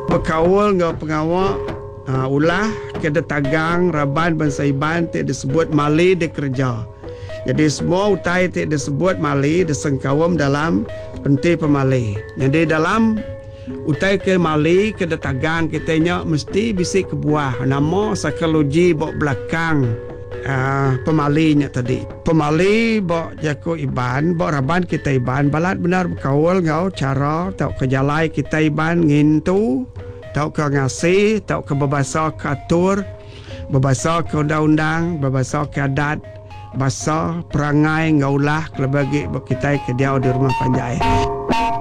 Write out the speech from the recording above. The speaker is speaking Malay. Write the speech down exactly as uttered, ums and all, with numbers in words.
Berkawal ngau pengawak uh, ulah keda tagang raban bangsa iban te disebut mali de kerja. Jadi semua utai te disebut mali disengkawam dalam penti pemali. Jadi dalam utai ke mali keda tagang kitanya mesti bisi kebuah nama psikologi bok belakang Uh, pemalinya tadi. Pemali bok jako iban, bok raban kita iban balat benar berkawal ngau cara tau kejalai kita iban ngintu, tau ke ngasih, tau ke berbahasa ke atur, berbahasa ke undang-undang, berbahasa ke adat, bahasa perangai ngaulah kelebagi bok kita ke dia di rumah panjai.